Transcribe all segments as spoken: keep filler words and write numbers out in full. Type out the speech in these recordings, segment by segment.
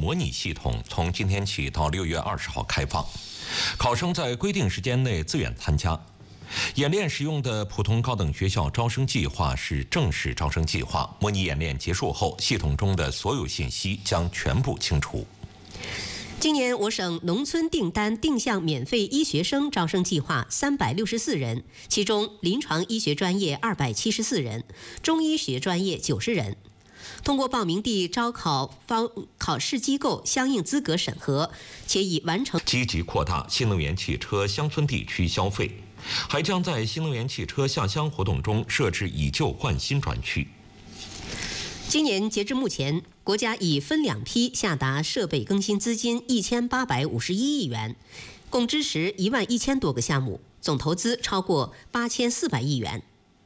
模拟系统从今天起到六月二十号开放，考生在规定时间内自愿参加。演练使用的普通高等学校招生计划是正式招生计划，模拟演练结束后，系统中的所有信息将全部清除。 今年我省农村订单定向免费医学生招生计划三百六十四人，其中临床医学专业二百七十四人，中医学专业九十人。通过报名地招考方考试机构相应资格审核，且已完成。 积极扩大新能源汽车乡村地区消费，还将在新能源汽车下乡活动中设置以旧换新专区。 今年截至目前，国家已分两批下达设备更新资金一千八百五十一亿元，共支持一万一千多个项目，总投资超过八千四百亿元。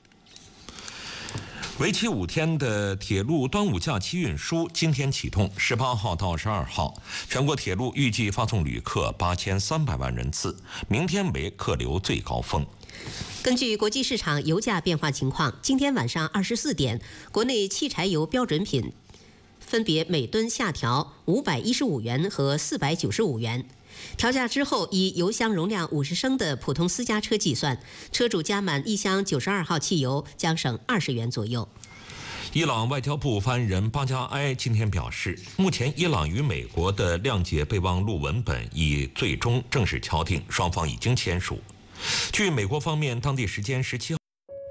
为期五天的铁路端午假期运输今天启动，十八号到二十二号，全国铁路预计发送旅客八千三百万人次，明天为客流最高峰。 根据国际市场油价变化情况，今天晚上二十四点，国内汽柴油标准品分别每吨下调五百一十五元和四百九十五元。调价之后，以油箱容量五十升的普通私家车计算，车主加满一箱九十二号汽油将省二十元左右。 伊朗外交部发言人巴加埃今天表示，目前伊朗与美国的谅解备忘录文本已最终正式敲定，双方已经签署。 据美国方面当地时间十七号，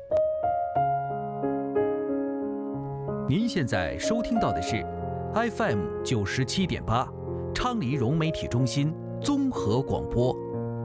您现在收听到的是 F M 九十七点八，昌黎融媒体中心综合广播。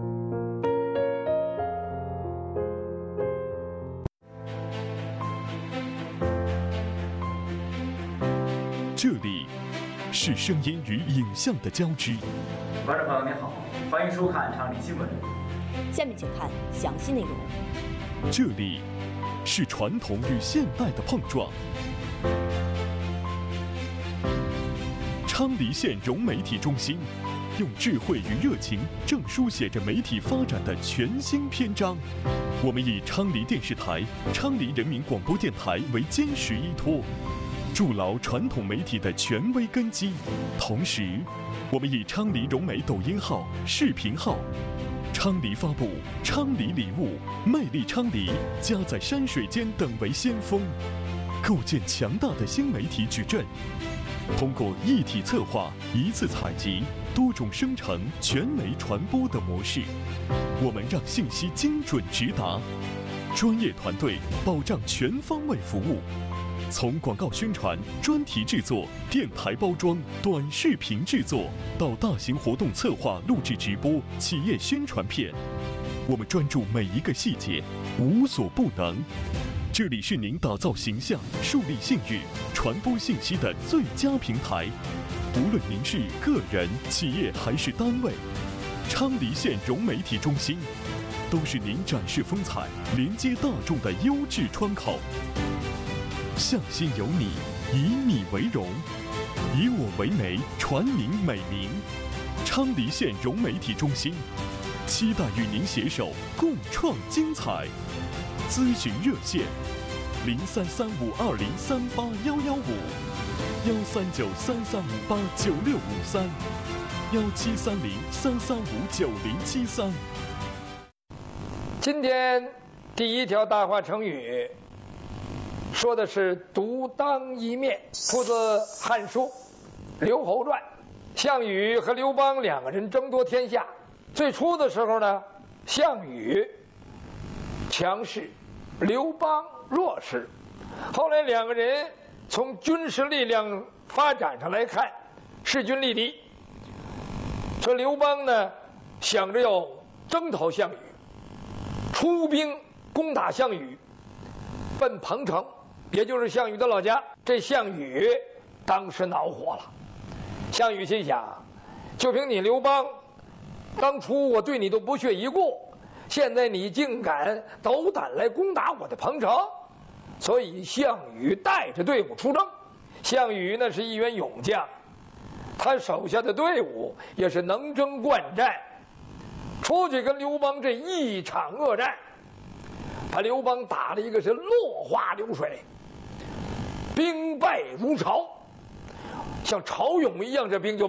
这里是声音与影像的交织。 观众朋友您好，欢迎收看昌黎新闻。 下面请看详细内容。 这里是传统与现代的碰撞。昌黎县融媒体中心用智慧与热情，正书写着媒体发展的全新篇章。我们以昌黎电视台、昌黎人民广播电台为坚实依托，筑牢传统媒体的权威根基。同时，我们以昌黎融媒抖音号、视频号。 昌黎发布昌黎礼物，魅力昌黎，家在山水间等为先锋，构建强大的新媒体矩阵。通过一体策划、一次采集、多种生成、全媒传播的模式，我们让信息精准直达，专业团队保障全方位服务。 从广告宣传、专题制作、电台包装、短视频制作，到大型活动策划、录制直播、企业宣传片，我们专注每一个细节，无所不能。这里是您打造形象、树立信誉、传播信息的最佳平台。无论您是个人、企业还是单位，昌黎县融媒体中心都是您展示风采、连接大众的优质窗口。 向心有你，以你为荣，以我为媒，传您美名。昌黎县融媒体中心，期待与您携手共创精彩。咨询热线：零三三五二零三八幺幺五，幺三九三三五八九六五三，幺七三零三三五九零七三。 今天第一条大话成语。 说的是独当一面，出自《汉书·刘侯传》。项羽和刘邦两个人争夺天下。最初的时候呢，项羽强势，刘邦弱势。后来两个人从军事力量发展上来看，势均力敌。说刘邦呢，想着要征讨项羽，出兵攻打项羽，奔彭城。 也就是项羽的老家，这项羽当时恼火了。项羽心想，就凭你刘邦，当初我对你都不屑一顾，现在你竟敢斗胆来攻打我的彭城，所以项羽带着队伍出征。项羽呢是一员勇将，他手下的队伍也是能征惯战，出去跟刘邦这一场恶战，把刘邦打了一个是落花流水。 兵败如潮，像潮涌一样，这兵就